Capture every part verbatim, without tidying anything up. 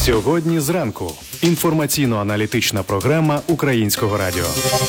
Сьогодні зранку. Інформаційно-аналітична програма Українського радіо.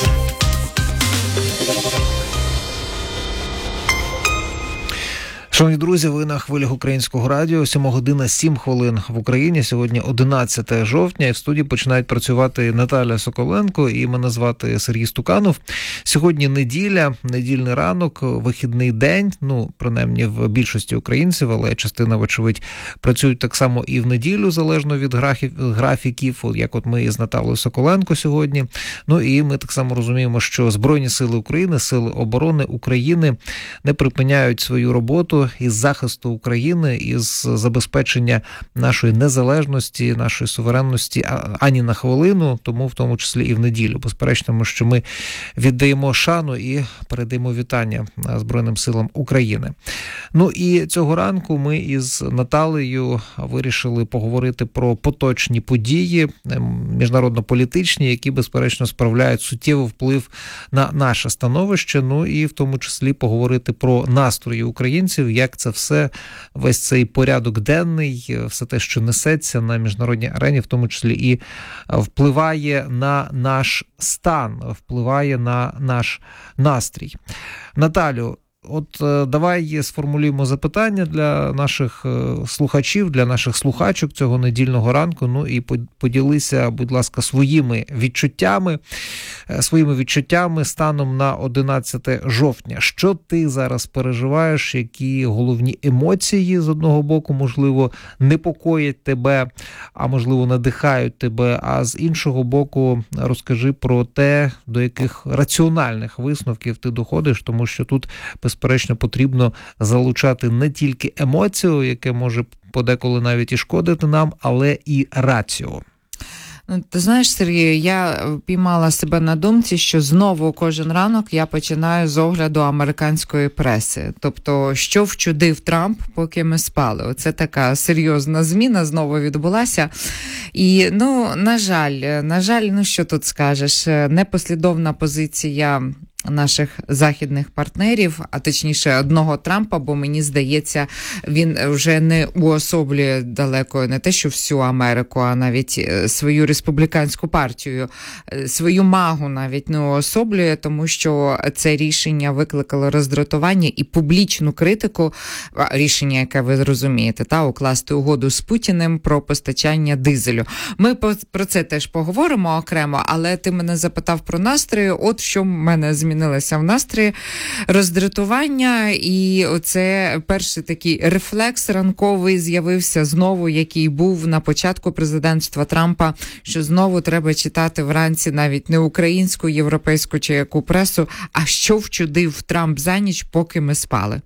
Шановні друзі, ви на хвилях Українського радіо. сьома година сім хвилин в Україні. Сьогодні одинадцяте жовтня. І в студії починають працювати Наталя Соколенко і мене звати Сергій Стуканов. Сьогодні неділя, недільний ранок, вихідний день. Ну, принаймні в більшості українців, але частина, вочевидь, працюють так само і в неділю, залежно від графіків, як от ми із Наталею Соколенко сьогодні. Ну і ми так само розуміємо, що Збройні сили України, Сили оборони України не припиняють свою роботу із захисту України, із забезпечення нашої незалежності, нашої суверенності ані на хвилину, тому в тому числі і в неділю. Безперечно, що ми віддаємо шану і передаємо вітання Збройним силам України. Ну і цього ранку ми із Наталею вирішили поговорити про поточні події, міжнародно-політичні, які, безперечно, справляють суттєвий вплив на наше становище, ну і в тому числі поговорити про настрої українців, як це все, весь цей порядок денний, все те, що несеться на міжнародній арені, в тому числі і впливає на наш стан, впливає на наш настрій. Наталю, от давай сформулюємо запитання для наших слухачів, для наших слухачок цього недільного ранку, ну і поділися, будь ласка, своїми відчуттями, своїми відчуттями станом на одинадцяте жовтня. Що ти зараз переживаєш, які головні емоції з одного боку, можливо, непокоять тебе, а можливо, надихають тебе, а з іншого боку, розкажи про те, до яких раціональних висновків ти доходиш, тому що тут, безперечно, потрібно залучати не тільки емоцію, яке може подеколи навіть і шкодити нам, але і рацію. Ти знаєш, Сергію, я піймала себе на думці, що знову кожен ранок я починаю з огляду американської преси. Тобто, що вчудив Трамп, поки ми спали. Оце така серйозна зміна знову відбулася. І, ну, на жаль, на жаль, ну що тут скажеш, непослідовна позиція наших західних партнерів, а точніше одного Трампа, бо мені здається, він вже не уособлює далеко не те, що всю Америку, а навіть свою республіканську партію, свою магу навіть не уособлює, тому що це рішення викликало роздратування і публічну критику, рішення, яке ви розумієте, та укласти угоду з Путіним про постачання дизелю. Ми про це теж поговоримо окремо, але ти мене запитав про настрої, от що в мене змінилося. Змінилося в настрої, роздратування, і оце перший такий рефлекс ранковий з'явився знову, який був на початку президентства Трампа, що знову треба читати вранці навіть не українську, європейську чи яку пресу, а що вчудив Трамп за ніч, поки ми спали.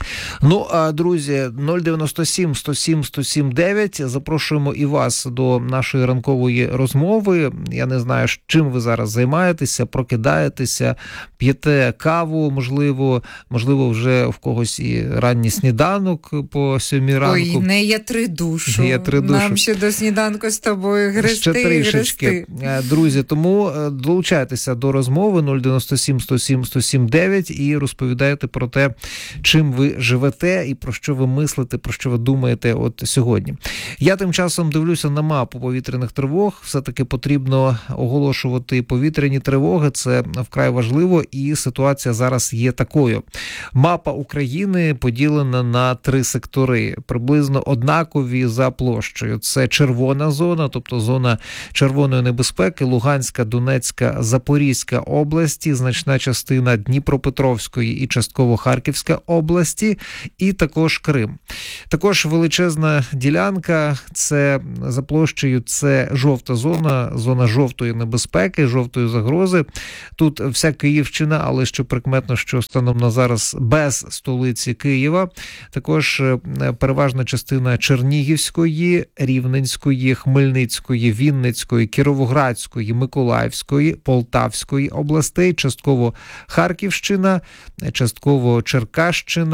Ну, друзі, нуль дев'яносто сім сто сім сто сім дев'ять. Запрошуємо і вас до нашої ранкової розмови. Я не знаю, чим ви зараз займаєтеся, прокидаєтеся, п'єте каву, можливо, можливо, вже в когось і ранній сніданок по сьомій ранку. Ой, не я три душу. Я три душу. Нам ще до сніданку з тобою грести, ще трішечки. Грести. Друзі, тому долучайтеся до розмови нуль дев'яносто сім сто сім сто сім дев'ять і розповідайте про те, чим ви живете і про що ви мислите, про що ви думаєте от сьогодні. Я тим часом дивлюся на мапу повітряних тривог. Все-таки потрібно оголошувати повітряні тривоги. Це вкрай важливо, і ситуація зараз є такою. Мапа України поділена на три сектори, приблизно однакові за площею. Це червона зона, тобто зона червоної небезпеки, Луганська, Донецька, Запорізька області, значна частина Дніпропетровської і частково Харківська області, і також Крим. Також величезна ділянка, це за площею, це жовта зона, зона жовтої небезпеки, жовтої загрози. Тут вся Київщина, але що прикметно, що станом на зараз без столиці Києва. Також переважна частина Чернігівської, Рівненської, Хмельницької, Вінницької, Кіровоградської, Миколаївської, Полтавської областей, частково Харківщина, частково Черкащина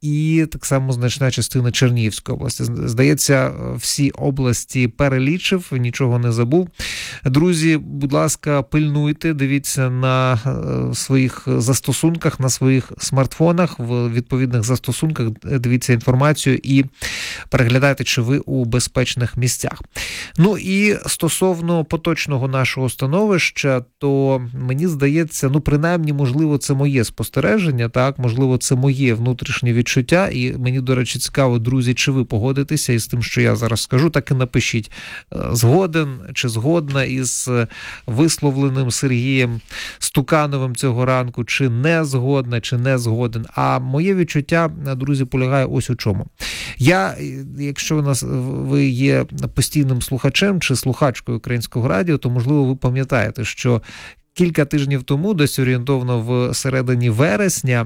і так само значна частина Чернігівської області. Здається, всі області перелічив, нічого не забув. Друзі, будь ласка, пильнуйте, дивіться на своїх застосунках, на своїх смартфонах, в відповідних застосунках дивіться інформацію і переглядайте, чи ви у безпечних місцях. Ну і стосовно поточного нашого становища, то мені здається, ну принаймні, можливо, це моє спостереження, так, можливо, це моє внутрішнє відчуття, і мені, до речі, цікаво, друзі, чи ви погодитеся із тим, що я зараз скажу, так і напишіть, згоден чи згодна із висловленим Сергієм Стукановим цього ранку, чи не згодна, чи не згоден. А моє відчуття, друзі, полягає ось у чому. Я, якщо ви, нас, ви є постійним слухачем чи слухачкою Українського радіо, то, можливо, ви пам'ятаєте, що кілька тижнів тому, десь орієнтовно в середині вересня,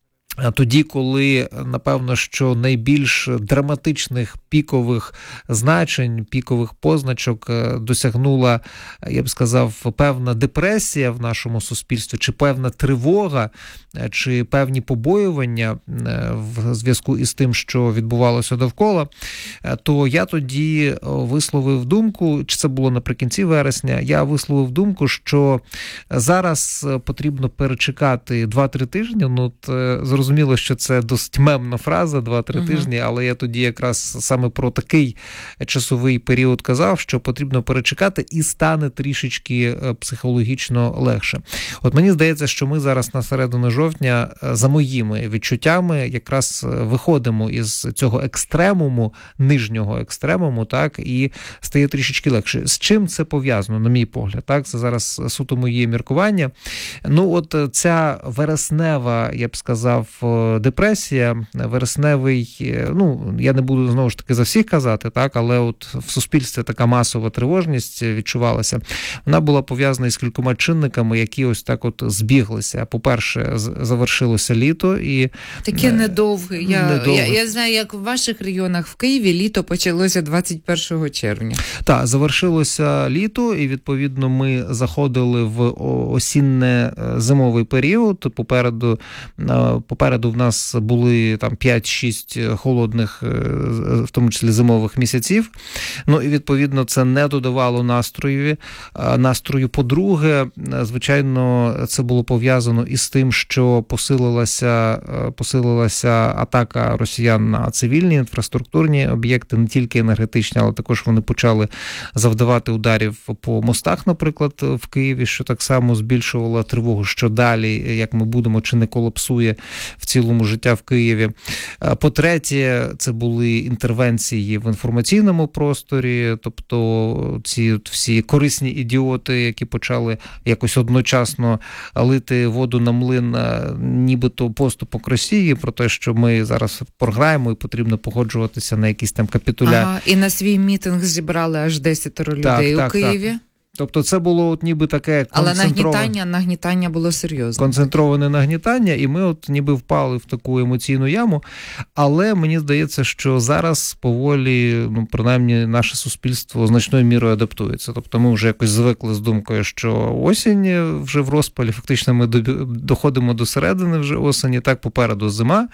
тоді, коли, напевно, що найбільш драматичних пікових значень, пікових позначок досягнула, я б сказав, певна депресія в нашому суспільстві, чи певна тривога, чи певні побоювання в зв'язку із тим, що відбувалося довкола, то я тоді висловив думку, чи це було наприкінці вересня, я висловив думку, що зараз потрібно перечекати два-три тижні. Ну, зрозуміло, що це досить мемна фраза, два-три uh-huh. тижні, але я тоді якраз саме про такий часовий період казав, що потрібно перечекати і стане трішечки психологічно легше. От мені здається, що ми зараз на середину жовтня, за моїми відчуттями, якраз виходимо із цього екстремуму, нижнього екстремуму, так, і стає трішечки легше. З чим це пов'язано, на мій погляд, так, це зараз суто моє міркування. Ну, от ця вереснева, я б сказав, депресія, вересневий, ну, я не буду знову ж таки за всіх казати, так, але от в суспільстві така масова тривожність відчувалася. Вона була пов'язана із кількома чинниками, які ось так от збіглися. По-перше, завершилося літо і... Таке недовге. Я, недовге. Я, я знаю, як в ваших регіонах в Києві літо почалося двадцять першого червня. Так, завершилося літо, і відповідно ми заходили в осінне-зимовий період. Попереду, попереду в нас були там п'ять-шість холодних, в тому числі зимових місяців. Ну і відповідно це не додавало настрою. Настрою. По-друге, звичайно, це було пов'язано із тим, що посилилася, посилилася атака росіян на цивільні інфраструктурні об'єкти, не тільки енергетичні, але також вони почали завдавати ударів по мостах, наприклад, в Києві, що так само збільшувало тривогу, що далі, як ми будемо, чи не колапсує в цілому життя в Києві. По-третє, це були інтервенції в інформаційному просторі, тобто ці всі корисні ідіоти, які почали якось одночасно лити воду на млин, нібито поступок Росії, про те, що ми зараз програємо і потрібно погоджуватися на якісь там капітуля. Ага, і на свій мітинг зібрали аж десятеро людей так, у так, Києві. Так. Тобто це було от ніби таке концентроване... Але нагнітання, нагнітання було серйозне. Концентроване нагнітання, і ми от ніби впали в таку емоційну яму. Але мені здається, що зараз поволі, ну, принаймні, наше суспільство значною мірою адаптується. Тобто ми вже якось звикли з думкою, що осінь вже в розпалі, фактично ми доходимо до середини вже осені, так, попереду зима.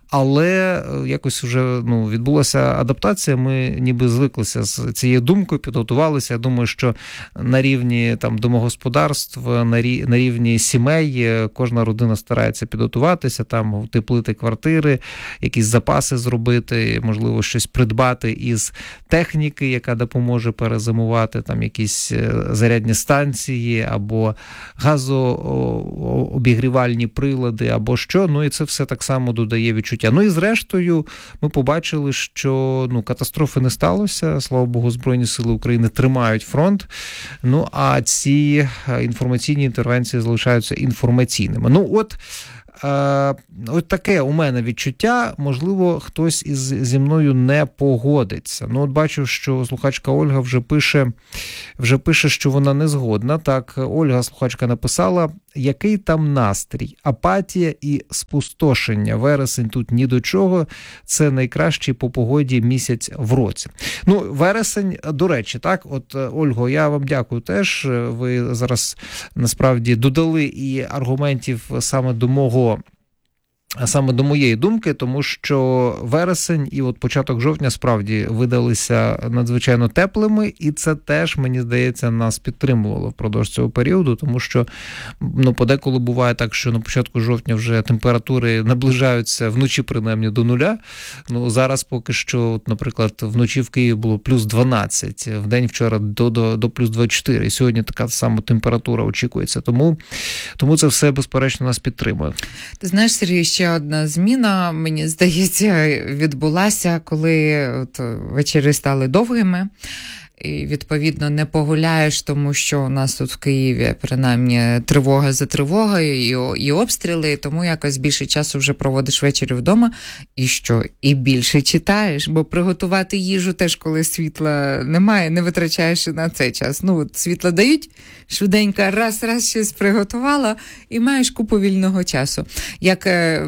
Але якось вже, ну, відбулася адаптація, ми ніби звиклися з цією думкою, підготувалися. Я думаю, що на рівні там домогосподарств, на рівні сімей кожна родина старається підготуватися, там утеплити квартири, якісь запаси зробити, можливо, щось придбати із техніки, яка допоможе перезимувати, там якісь зарядні станції або газообігрівальні прилади, або що. Ну і це все так само додає відчуття. Ну і зрештою ми побачили, що, ну, катастрофи не сталося. Слава Богу, Збройні Сили України тримають фронт. Ну, а ці інформаційні інтервенції залишаються інформаційними. Ну, от, е, от таке у мене відчуття, можливо, хтось із, зі мною не погодиться. Ну, от бачу, що слухачка Ольга вже пише, вже пише, що вона не згодна. Так, Ольга, слухачка, написала, який там настрій, апатія і спустошення. Вересень тут ні до чого, це найкращий по погоді місяць в році. Ну, вересень, до речі, так, от, Ольго, я вам дякую теж, ви зараз, насправді, додали і аргументів саме до мого саме до моєї думки, тому що вересень і от початок жовтня справді видалися надзвичайно теплими, і це теж, мені здається, нас підтримувало впродовж цього періоду, тому що, ну, подеколи буває так, що на початку жовтня вже температури наближаються вночі принаймні до нуля. Ну, зараз поки що, от, наприклад, вночі в Києві було плюс дванадцять, в день вчора до, до, до плюс двадцять чотири, і сьогодні така сама температура очікується, тому, тому це все, безперечно, нас підтримує. Ти знаєш, Сергій, ще одна зміна, мені здається, відбулася, коли от вечори стали довгими. І, відповідно, не погуляєш, тому що у нас тут в Києві, принаймні, тривога за тривогою і, і обстріли, тому якось більше часу вже проводиш ввечері вдома. І що? І більше читаєш, бо приготувати їжу теж, коли світла немає, не витрачаєш і на цей час. Ну, от світла дають, швиденько раз-раз щось приготувала і маєш купу вільного часу. Як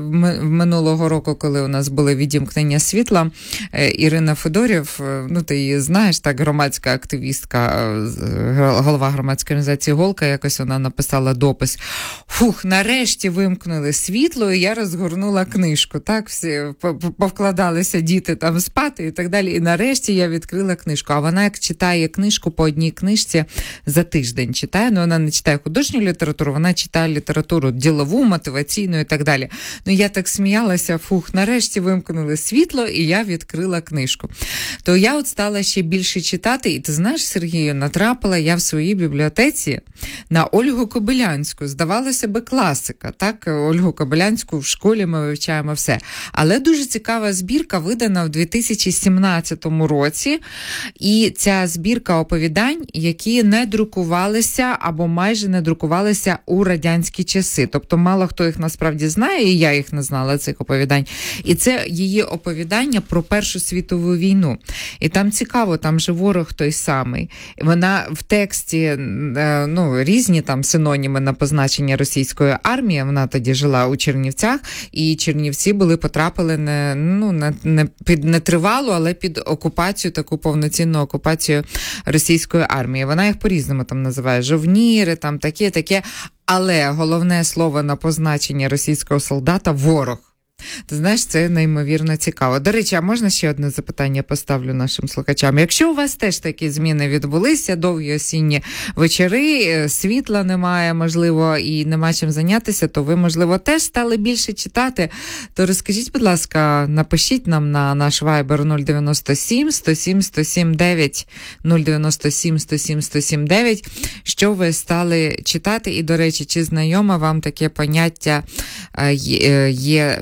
минулого року, коли у нас були відімкнення світла, Ірина Федорів, ну ти її знаєш, так, громадська активістка, голова громадської організації «Голка», якось вона написала допис. Фух, нарешті вимкнули світло, і я розгорнула книжку. Так, всі повкладалися діти там спати і так далі. І нарешті я відкрила книжку. А вона, як читає книжку по одній книжці за тиждень читає, ну вона не читає художню літературу, вона читає літературу ділову, мотиваційну і так далі. Ну я так сміялася, фух, нарешті вимкнули світло, і я відкрила книжку. То я от стала ще більше читати. І ти знаєш, Сергію, натрапила я в своїй бібліотеці на Ольгу Кобилянську. Здавалося би, класика, так? Ольгу Кобилянську в школі ми вивчаємо все. Але дуже цікава збірка, видана в дві тисячі сімнадцятому році. І ця збірка оповідань, які не друкувалися або майже не друкувалися у радянські часи. Тобто мало хто їх насправді знає, і я їх не знала, цих оповідань. І це її оповідання про Першу світову війну. І там цікаво, там же ворог той самий. Вона в тексті, ну, різні там синоніми на позначення російської армії. Вона тоді жила у Чернівцях, і Чернівці були, потрапили не, ну, не, не під нетривалу, але під окупацію, таку повноцінну окупацію російської армії. Вона їх по-різному там називає. Жовніри, там таке, таке. Але головне слово на позначення російського солдата – ворог. Ти знаєш, це неймовірно цікаво. До речі, а можна ще одне запитання поставлю нашим слухачам? Якщо у вас теж такі зміни відбулися, довгі осінні вечори, світла немає, можливо, і нема чим зайнятися, то ви, можливо, теж стали більше читати, то розкажіть, будь ласка, напишіть нам на наш Viber нуль дев'яносто сім сто сім сто сім дев'ять, нуль дев'яносто сім сто сім сто сім дев'ять, що ви стали читати, і, до речі, чи знайоме вам таке поняття є, є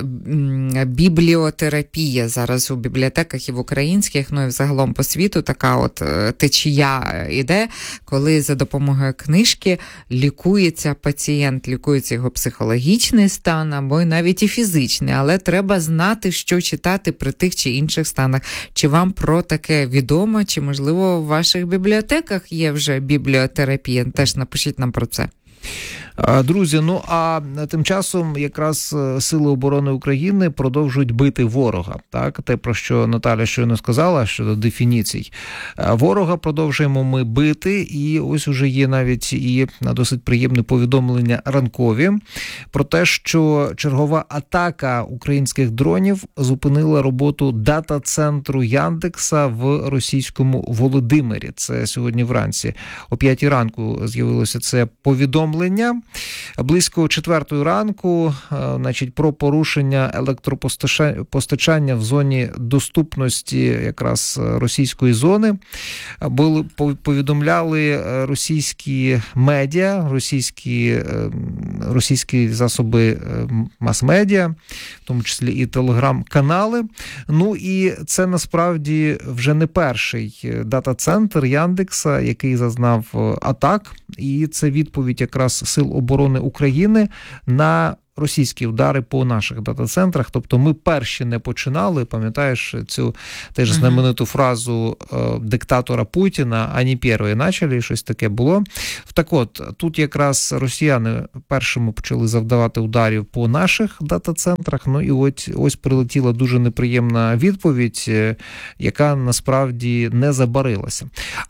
бібліотерапія зараз у бібліотеках і в українських, ну і взагалом по світу така от течія іде, коли за допомогою книжки лікується пацієнт, лікується його психологічний стан або навіть і фізичний, але треба знати, що читати при тих чи інших станах. Чи вам про таке відомо, чи, можливо, в ваших бібліотеках є вже бібліотерапія? Теж напишіть нам про це. Друзі, ну а тим часом якраз Сили оборони України продовжують бити ворога. Так, те, про що Наталя щойно сказала, щодо дефініцій. Ворога продовжуємо ми бити, і ось уже є навіть і досить приємне повідомлення ранкові про те, що чергова атака українських дронів зупинила роботу дата-центру Яндекса в російському Володимирі. Це сьогодні вранці. О п'ятій ранку з'явилося це повідомлення. Близько четвертої ранку, значить, про порушення електропостачання в зоні доступності якраз російської зони були повідомляли російські медіа, російські, російські засоби мас-медіа, в тому числі і телеграм-канали. Ну і це насправді вже не перший дата-центр Яндекса, який зазнав атак, і це відповідь якраз Сил оборони України на російські удари по наших дата-центрах. Тобто ми перші не починали, пам'ятаєш цю теж знамениту фразу е, диктатора Путіна, ані перші почали, щось таке було. Так от, тут якраз росіяни першими почали завдавати ударів по наших дата-центрах, ну і ось, ось прилетіла дуже неприємна відповідь, яка насправді не забарилася.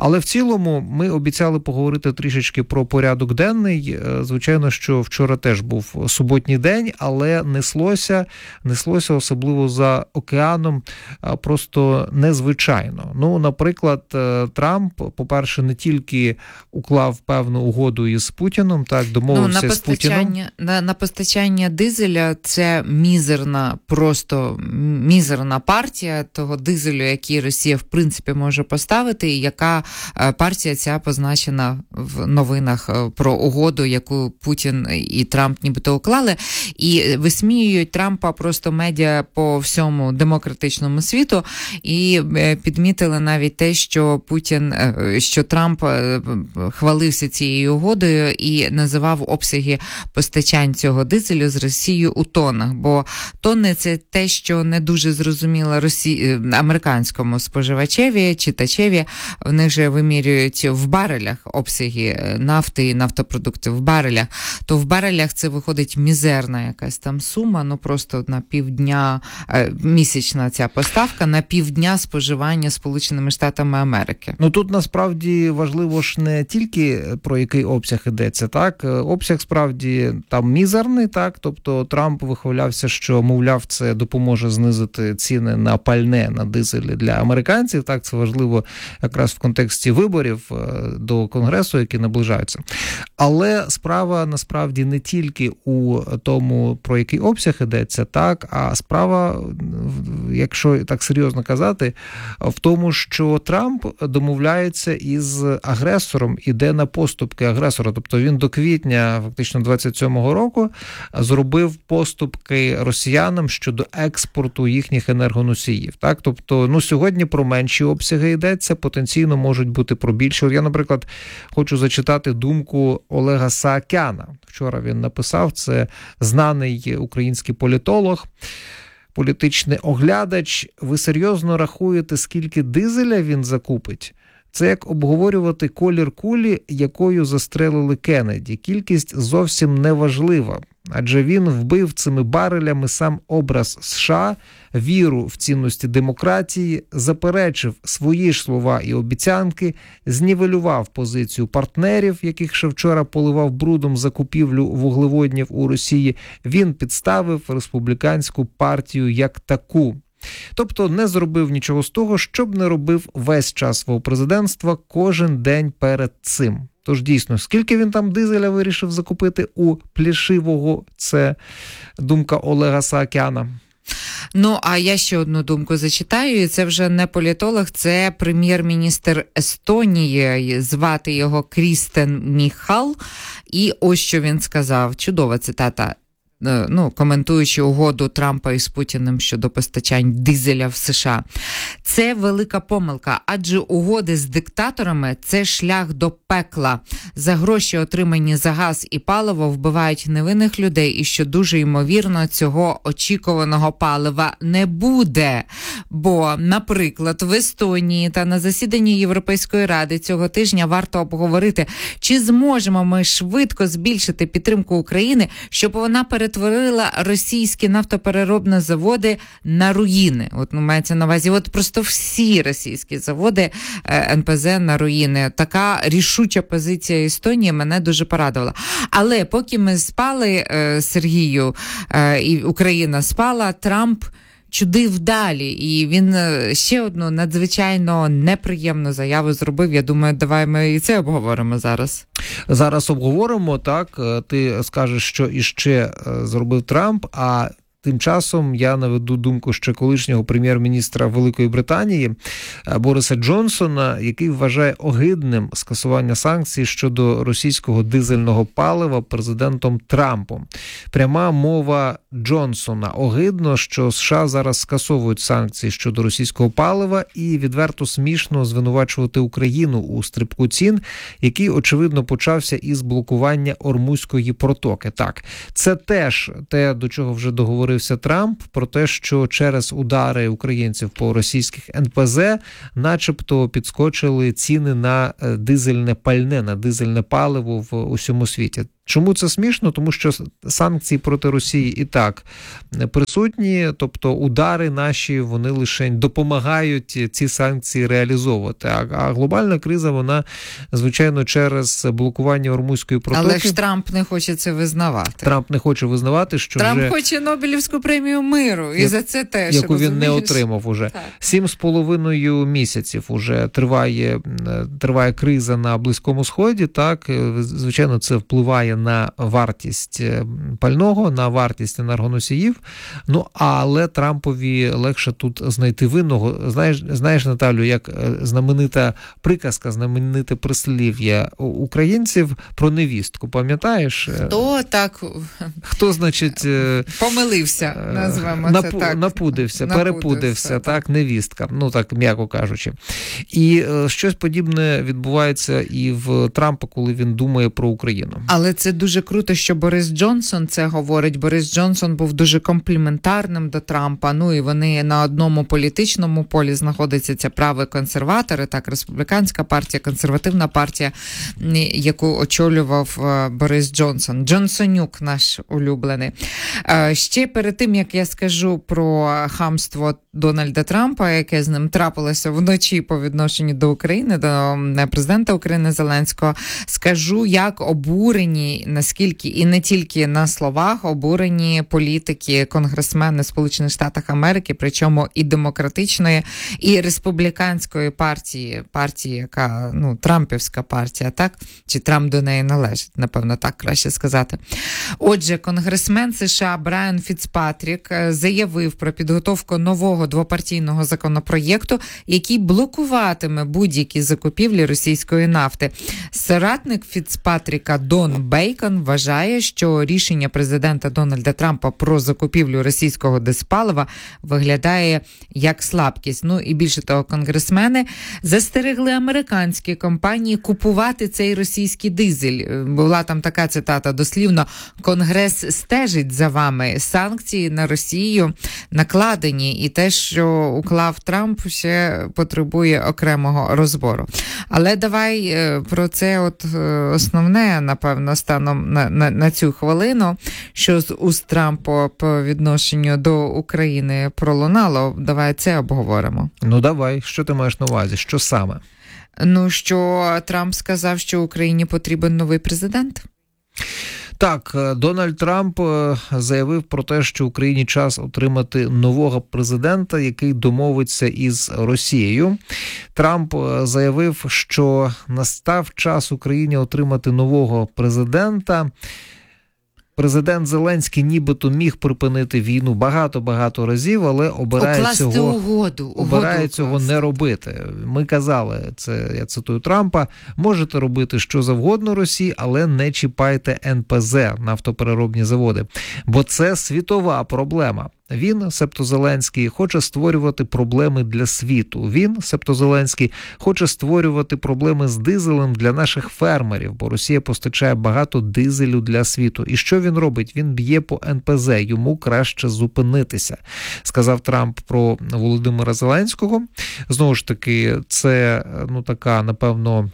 Але в цілому ми обіцяли поговорити трішечки про порядок денний. Звичайно, що вчора теж був суботній день, але неслося, неслося особливо за океаном просто незвичайно. Ну, наприклад, Трамп, по-перше, не тільки уклав певну угоду із Путіном, так, домовився ну, на з Путіном. На, на постачання дизеля це мізерна, просто мізерна партія того дизелю, який Росія, в принципі, може поставити, і яка партія ця позначена в новинах про угоду, яку Путін і Трамп нібито уклали. І висміюють Трампа просто медіа по всьому демократичному світу, і підмітили навіть те, що Путін, що Трамп хвалився цією угодою і називав обсяги постачань цього дизелю з Росією у тоннах, бо тонни – це те, що не дуже зрозуміло росі... американському споживачеві, читачеві. В них же вимірюють в барелях обсяги нафти і нафтопродуктів в барелях. То в барелях це виходить мізерна якась там сума, ну просто на півдня, місячна ця поставка, на півдня споживання Сполученими Штатами Америки. Ну тут насправді важливо ж не тільки про який обсяг йдеться, так? Обсяг справді там мізерний, так? Тобто Трамп вихвалявся, що, мовляв, це допоможе знизити ціни на пальне, на дизелі для американців, так? Це важливо якраз в контексті виборів до Конгресу, які наближаються. Але справа насправді не тільки у тому, про який обсяг йдеться, так? А справа, якщо так серйозно казати, в тому, що Трамп домовляється із агресором, іде на поступки агресора. Тобто він до квітня фактично двадцять сьомого року зробив поступки росіянам щодо експорту їхніх енергоносіїв. Так? Тобто, ну, сьогодні про менші обсяги йдеться, потенційно можуть бути про більші. Я, наприклад, хочу зачитати думку Олега Саакяна. Вчора він написав, це знаний український політолог, політичний оглядач. Ви серйозно рахуєте, скільки дизеля він закупить? Це як обговорювати колір кулі, якою застрелили Кеннеді. Кількість зовсім не важлива, адже він вбив цими барелями сам образ США, віру в цінності демократії, заперечив свої ж слова і обіцянки, знівелював позицію партнерів, яких ще вчора поливав брудом за купівлю вуглеводнів у Росії. Він підставив республіканську партію як таку. Тобто не зробив нічого з того, щоб не робив весь час свого президентства кожен день перед цим. Тож дійсно, скільки він там дизеля вирішив закупити у Плішивого, це думка Олега Саакяна. Ну, а я ще одну думку зачитаю, і це вже не політолог, це прем'єр-міністр Естонії, звати його Крістен Міхал, і ось що він сказав, чудова цитата. Ну, коментуючи угоду Трампа із Путіним щодо постачань дизеля в США. Це велика помилка, адже угоди з диктаторами – це шлях до пекла. За гроші, отримані за газ і паливо, вбивають невинних людей, і що дуже ймовірно, цього очікуваного палива не буде. Бо, наприклад, в Естонії та на засіданні Європейської Ради цього тижня варто обговорити, чи зможемо ми швидко збільшити підтримку України, щоб вона перетворила перетворила російські нафтопереробні заводи на руїни. От, ну, мається на увазі, от просто всі російські заводи ен пе зе на руїни. Така рішуча позиція Естонії мене дуже порадувала. Але поки ми спали, Сергію, і Україна спала, Трамп чудив далі, і він ще одну надзвичайно неприємну заяву зробив. Я думаю, давай ми і це обговоримо зараз. Зараз обговоримо, так, ти скажеш, що іще зробив Трамп, а тим часом я наведу думку ще колишнього прем'єр-міністра Великої Британії Бориса Джонсона, який вважає огидним скасування санкцій щодо російського дизельного палива президентом Трампом. Пряма мова Джонсона: огидно, що США зараз скасовують санкції щодо російського палива, і відверто смішно звинувачувати Україну у стрибку цін, який, очевидно, почався із блокування Ормузької протоки. Так, це теж те, до чого вже договорив Трамп, про те, що через удари українців по російських ен пе зе начебто підскочили ціни на дизельне пальне, на дизельне паливо в усьому світі. Чому це смішно? Тому що санкції проти Росії і так присутні, тобто удари наші, вони лише допомагають ці санкції реалізовувати. А, а глобальна криза, вона, звичайно, через блокування Ормузької протоки. Але ж Трамп не хоче це визнавати. Трамп не хоче визнавати, що Трамп вже... хоче Нобелівську премію миру, і як, за це теж, яку розумієш? він не отримав уже. Так. Сім з половиною місяців уже триває, триває криза на Близькому Сході, так, звичайно, це впливає на вартість пального, на вартість енергоносіїв. Ну, але Трампові легше тут знайти винного. Знаєш, знаєш, Наталю, як знаменита приказка, знамените прислів'я українців про невістку. Пам'ятаєш? Хто так... Хто, значить... Помилився, назвемо напу... це так. Напудився, перепудився, так, так, невістка. Ну, так, м'яко кажучи. І е, щось подібне відбувається і в Трампа, коли він думає про Україну. Але це дуже круто, що Борис Джонсон це говорить. Борис Джонсон був дуже компліментарним до Трампа. Ну і вони на одному політичному полі знаходяться, це праві консерватори, так, республіканська партія, консервативна партія, яку очолював Борис Джонсон. Джонсонюк наш улюблений. Ще перед тим, як я скажу про хамство Дональда Трампа, яке з ним трапилося вночі по відношенню до України, до президента України Зеленського, скажу, як обурені, наскільки і не тільки на словах, обурені політики, конгресмени Сполучених Штатів Америки, причому і демократичної, і республіканської партії, партії, яка, ну, трампівська партія, так? Чи Трамп до неї належить, напевно, так краще сказати. Отже, конгресмен США Брайан Фіцпатрік заявив про підготовку нового двопартійного законопроєкту, який блокуватиме будь-які закупівлі російської нафти. Соратник Фіцпатріка Дон Бейкон вважає, що рішення президента Дональда Трампа про закупівлю російського диспалива виглядає як слабкість. Ну і більше того, конгресмени застерегли американські компанії купувати цей російський дизель. Була там така цитата дослівно: «Конгрес стежить за вами. Санкції на Росію накладені, і те, що уклав Трамп, ще потребує окремого розбору». Але давай про це от основне, напевно, станом на, на, на цю хвилину, що з уст Трампа по відношенню до України пролунало. Давай це обговоримо. Ну давай, що ти маєш на увазі? Що саме? Ну, що Трамп сказав, що Україні потрібен новий президент? Так, Дональд Трамп заявив про те, що Україні час отримати нового президента, який домовиться із Росією. Трамп заявив, що настав час Україні отримати нового президента. Президент Зеленський нібито міг припинити війну багато-багато разів, але обирає Укласти цього, угоду, обирає угоду цього не робити. Ми казали, це я цитую Трампа, можете робити що завгодно Росії, але не чіпайте ен пе зе, нафтопереробні заводи, бо це світова проблема. Він, себто Зеленський, хоче створювати проблеми для світу. Він, себто Зеленський, хоче створювати проблеми з дизелем для наших фермерів, бо Росія постачає багато дизелю для світу. І що він робить? Він б'є по ен пе зе, йому краще зупинитися, сказав Трамп про Володимира Зеленського. Знову ж таки, це, ну, така, напевно,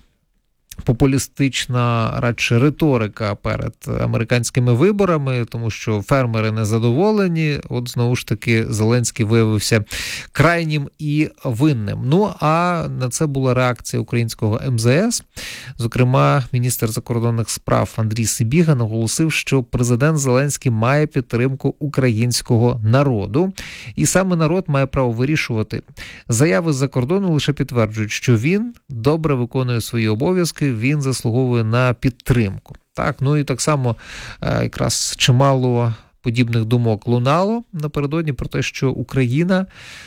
популістична радше риторика перед американськими виборами, тому що фермери незадоволені. От знову ж таки Зеленський виявився крайнім і винним. Ну, а на це була реакція українського ем зе ес. Зокрема, міністр закордонних справ Андрій Сибіга наголосив, що президент Зеленський має підтримку українського народу. І саме народ має право вирішувати. Заяви з-за кордону лише підтверджують, що він добре виконує свої обов'язки, він заслуговує на підтримку. Так, ну і так само якраз чимало подібних думок лунало напередодні про те, що Україна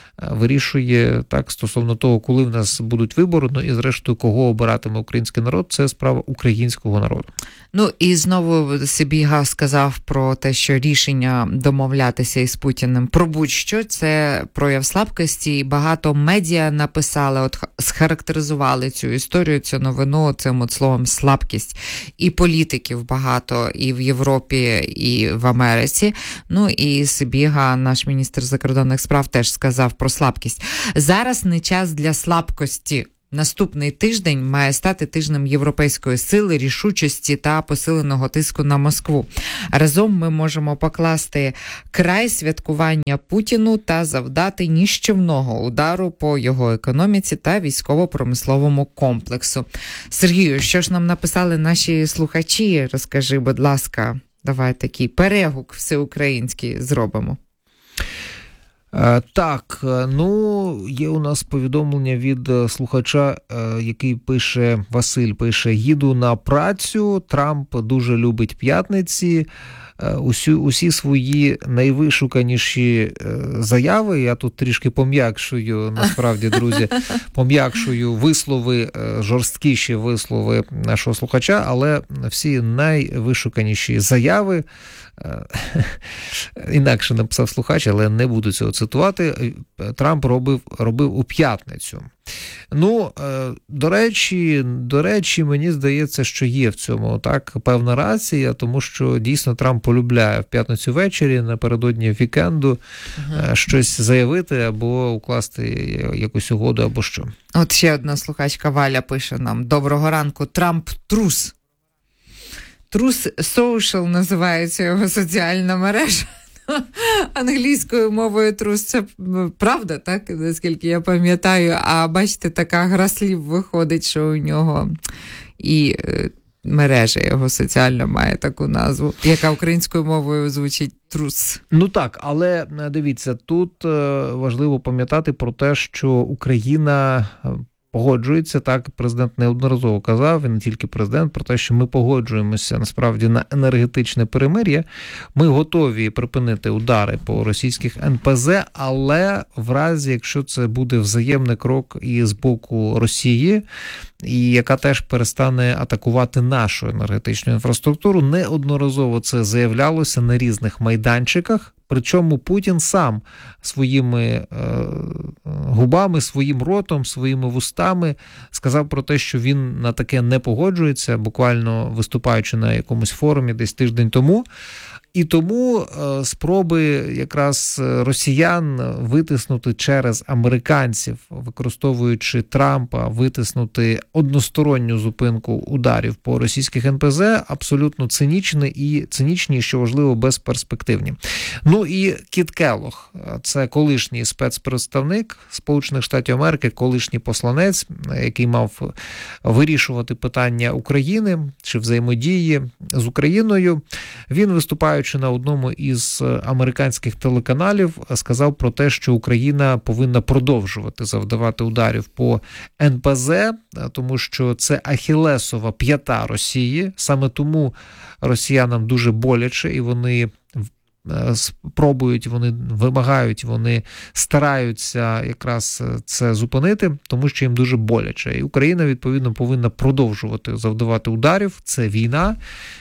вирішує так стосовно того, коли в нас будуть вибори, ну і зрештою, кого обиратиме український народ, це справа українського народу. Ну і знову Сибіга сказав про те, що рішення домовлятися із Путіним про будь-що – це прояв слабкості. Багато медіа написали, от схарактеризували цю історію, цю новину цим от словом слабкість. І політиків багато і в Європі, і в Америці. Ну і Сибіга, наш міністр закордонних справ, теж сказав про слабкість. Зараз не час для слабкості. наступний тиждень має стати тижнем європейської сили, рішучості та посиленого тиску на Москву. Разом ми можемо покласти край святкування Путіну та завдати ніщівного удару по його економіці та військово-промисловому комплексу. Сергію, що ж нам написали наші слухачі? Розкажи, будь ласка, давай такий перегук всеукраїнський зробимо. Так, ну, є у нас повідомлення від слухача, який пише, Василь пише: їду на працю, Трамп дуже любить п'ятниці, усі, усі свої найвишуканіші заяви, я тут трішки пом'якшую, насправді, друзі, пом'якшую вислови, жорсткіші вислови нашого слухача, але всі найвишуканіші заяви, інакше написав слухач, але не буду цього цитувати, Трамп робив, робив у п'ятницю. Ну, до речі, до речі, мені здається, що є в цьому так певна рація, тому що дійсно Трамп полюбляє в п'ятницю ввечері, напередодні вікенду, uh-huh. щось заявити або укласти якусь угоду, або що. От ще одна слухачка Валя пише нам: доброго ранку, Трамп трус. Трус Social називається його соціальна мережа. Англійською мовою трус — це правда, так? Наскільки я пам'ятаю. А бачите, така гра слів виходить, що у нього і мережа його соціальна має таку назву, яка українською мовою звучить трус. Ну так, але дивіться, тут важливо пам'ятати про те, що Україна погоджується, так, президент неодноразово казав, і не тільки президент, про те, що ми погоджуємося насправді на енергетичне перемир'я. Ми готові припинити удари по російських ен пе зе, але в разі, якщо це буде взаємний крок і з боку Росії, і яка теж перестане атакувати нашу енергетичну інфраструктуру, неодноразово це заявлялося на різних майданчиках. Причому Путін сам своїми е, губами, своїм ротом, своїми вустами сказав про те, що він на таке не погоджується, буквально виступаючи на якомусь форумі десь тиждень тому. І тому е, спроби якраз росіян витиснути через американців, використовуючи Трампа, витиснути односторонню зупинку ударів по російських ен пе зе, абсолютно цинічні і цинічні, що важливо, безперспективні. Ну і Кіт Келлог, це колишній спецпредставник Сполучених Штатів Америки, колишній посланець, який мав вирішувати питання України чи взаємодії з Україною. Він, виступаючи на одному із американських телеканалів, сказав про те, що Україна повинна продовжувати завдавати ударів по ен пе зе, тому що це ахілесова п'ята Росії. Саме тому росіянам дуже боляче, і вони спробують, вони вимагають, вони стараються якраз це зупинити, тому що їм дуже боляче. І Україна, відповідно, повинна продовжувати завдавати ударів. Це війна.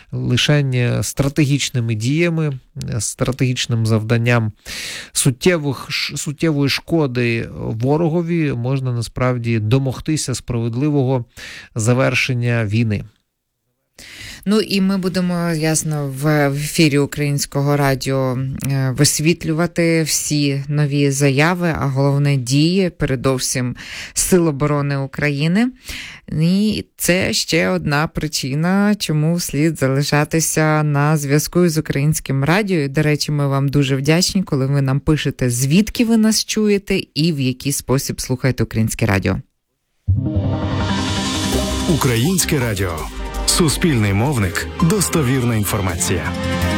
Лише стратегічними діями, стратегічним завданням суттєвих, суттєвої шкоди ворогові можна насправді домогтися справедливого завершення війни. Ну і ми будемо, ясно, в ефірі Українського радіо висвітлювати всі нові заяви, а головне дії, передовсім Сил оборони України. І це ще одна причина, чому слід залишатися на зв'язку з Українським радіо. І, до речі, ми вам дуже вдячні, коли ви нам пишете, звідки ви нас чуєте і в який спосіб слухаєте Українське радіо. Українське радіо. Суспільний мовник. Достовірна інформація.